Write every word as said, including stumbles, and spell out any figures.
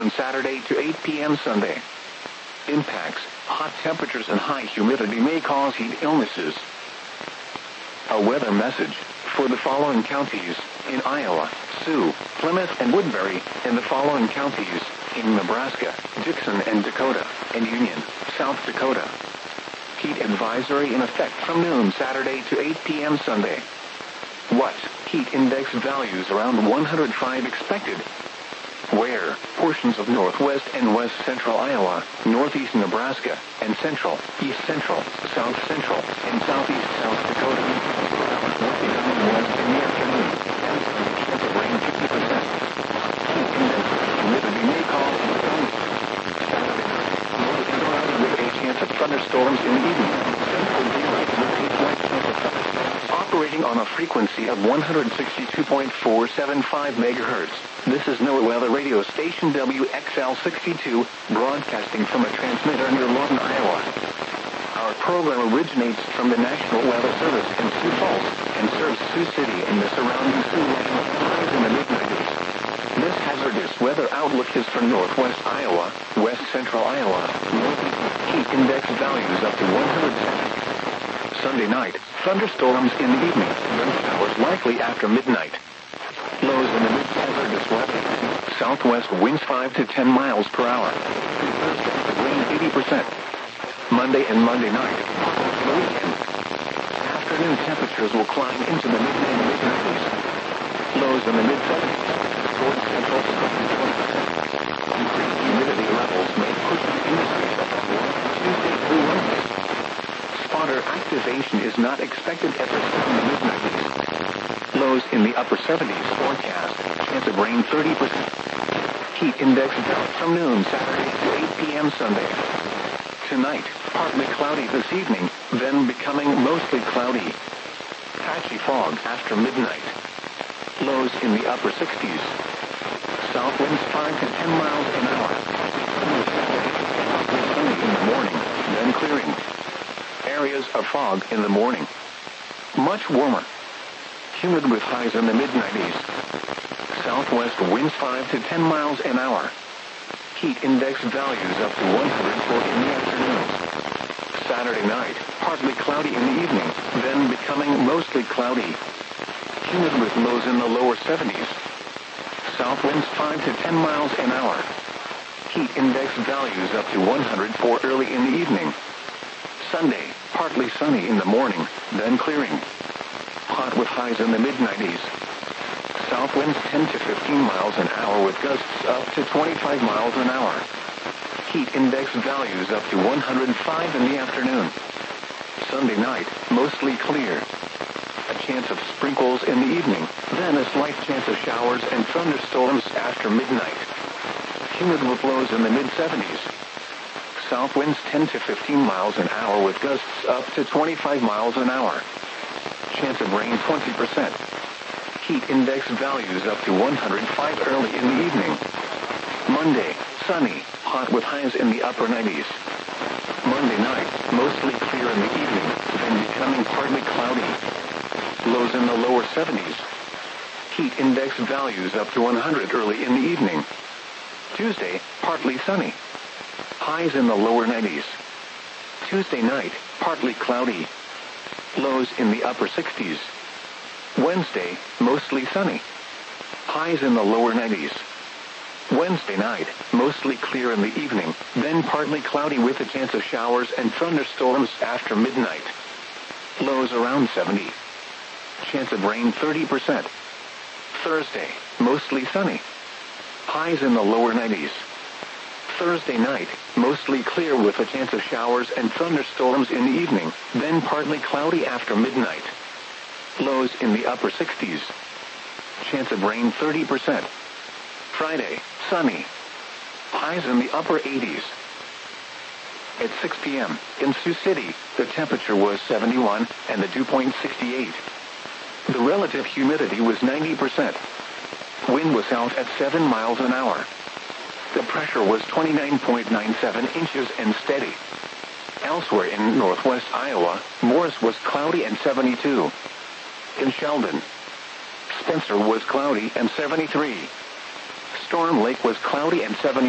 from Saturday to eight p m Sunday. Impacts: hot temperatures and high humidity may cause heat illnesses. A weather message for the following counties in Iowa: Sioux, Plymouth, and Woodbury. In the following counties in Nebraska: Dixon and Dakota, and Union, South Dakota. Heat advisory in effect from noon Saturday to eight p m Sunday. What? Heat index values around one hundred five expected. Where? Portions of northwest and west central Iowa, northeast Nebraska, and central, east central, south central, and southeast South Dakota. Becoming west in the afternoon, and chance of rain fifty percent. Heat index humidity may cause Saturday night, northern cloudy with a chance of thunderstorms in the evening. Central daylight with a slight chance of thunderstorms. Operating on a frequency of one hundred sixty-two point four seven five megahertz. This is NOAA Weather Radio Station W X L sixty-two, broadcasting from a transmitter near Lawton, Iowa. Our program originates from the National Weather Service in Sioux Falls and serves Sioux City and the surrounding Sioux land highs in the mid nineties. This hazardous weather outlook is for northwest Iowa, west central Iowa, northeast. Heat index values up to one hundred seventy. Sunday night, thunderstorms in the evening, then showers likely after midnight. Lows in the mid-hazardous weather. Southwest winds five to ten miles per hour. Thursday, rain eighty percent. Monday and Monday night. The weekend. Afternoon temperatures will climb into the mid and mid-nineties. Lows in the mid-seventies. Towards central twenty percent. Increased humidity levels may push the industries up Tuesday through Wednesday. Spotter activation is not expected at the mid-nineties. Lows in the upper seventies forecast. Chance of rain thirty percent. Heat index about from noon Saturday to eight p m Sunday. Tonight, partly cloudy this evening, then becoming mostly cloudy. Patchy fog after midnight. Lows in the upper sixties. South winds five to ten miles an hour. Sunny in the morning, then clearing. Areas of fog in the morning. Much warmer. Humid with highs in the mid nineties. Southwest winds five to ten miles an hour. Heat index values up to one hundred four in the afternoon. Saturday night, partly cloudy in the evening, then becoming mostly cloudy. Humid with lows in the lower seventies. South winds five to ten miles an hour. Heat index values up to one hundred four early in the evening. Sunday, partly sunny in the morning, then clearing. Hot with highs in the mid nineties. South winds ten to fifteen miles an hour with gusts up to twenty-five miles an hour. Heat index values up to one hundred five in the afternoon. Sunday night, mostly clear. A chance of sprinkles in the evening, then a slight chance of showers and thunderstorms after midnight. Humid with lows in the mid seventies. South winds ten to fifteen miles an hour with gusts up to twenty-five miles an hour. Chance of rain twenty percent. Heat index values up to one hundred five early in the evening. Monday, sunny, hot with highs in the upper nineties. Monday night, mostly clear in the evening, then becoming partly cloudy. Lows in the lower seventies. Heat index values up to one hundred early in the evening. Tuesday, partly sunny. Highs in the lower nineties. Tuesday night, partly cloudy. Lows in the upper sixties. Wednesday, mostly sunny. Highs in the lower nineties. Wednesday night, mostly clear in the evening, then partly cloudy with a chance of showers and thunderstorms after midnight. Lows around seventy. Chance of rain thirty percent. Thursday, mostly sunny. Highs in the lower nineties. Thursday night, mostly clear with a chance of showers and thunderstorms in the evening, then partly cloudy after midnight. Lows in the upper sixties. Chance of rain thirty percent. Friday, sunny. Highs in the upper eighties. At six p m in Sioux City, the temperature was seventy-one and the dew point sixty-eight. The relative humidity was ninety percent. Wind was out at seven miles an hour. The pressure was twenty-nine point nine seven inches and steady. Elsewhere in northwest Iowa, Morris was cloudy and seventy-two. In Sheldon, Spencer was cloudy and seventy-three. Storm Lake was cloudy and seventy.